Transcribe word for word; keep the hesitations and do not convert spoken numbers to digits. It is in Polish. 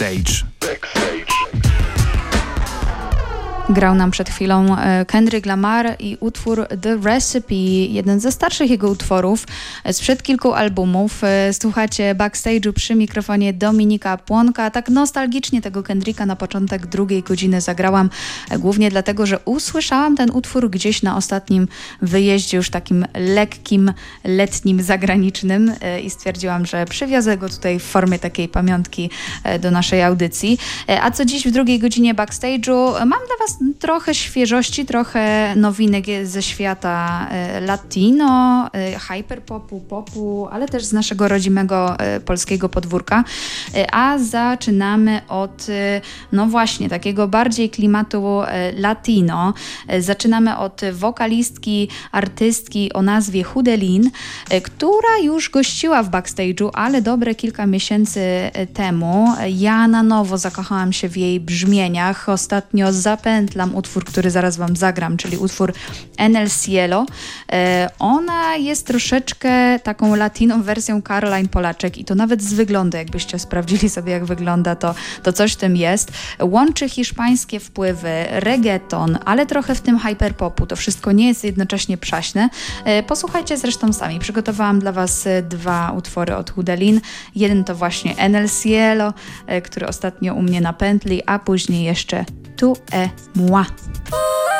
Backstage. Grał nam przed chwilą Kendrick Lamar i utwór The Recipe, jeden ze starszych jego utworów sprzed kilku albumów. Słuchacie Backstage'u, przy mikrofonie Dominika Płonka. Tak nostalgicznie tego Kendricka na początek drugiej godziny zagrałam, głównie dlatego, że usłyszałam ten utwór gdzieś na ostatnim wyjeździe, już takim lekkim, letnim, zagranicznym i stwierdziłam, że przywiozę go tutaj w formie takiej pamiątki do naszej audycji. A co dziś w drugiej godzinie Backstage'u? Mam dla Was trochę świeżości, trochę nowinek ze świata latino, hyperpopu, popu, ale też z naszego rodzimego polskiego podwórka. A zaczynamy od, no właśnie, takiego bardziej klimatu latino. Zaczynamy od wokalistki, artystki o nazwie Hudelin, która już gościła w Backstage'u, ale dobre kilka miesięcy temu. Ja na nowo zakochałam się w jej brzmieniach. Ostatnio zapętlam utwór, który zaraz wam zagram, czyli utwór En el Cielo. E, ona jest troszeczkę taką latiną wersją Caroline Polaczek i to nawet z wyglądu, jakbyście sprawdzili sobie, jak wygląda, to, to coś w tym jest. Łączy hiszpańskie wpływy, reggaeton, ale trochę w tym hyperpopu. To wszystko nie jest jednocześnie przaśne. E, posłuchajcie zresztą sami. Przygotowałam dla was dwa utwory od Hudelin. Jeden to właśnie En el Cielo, e, który ostatnio u mnie na pętli, a później jeszcze Tu et moi.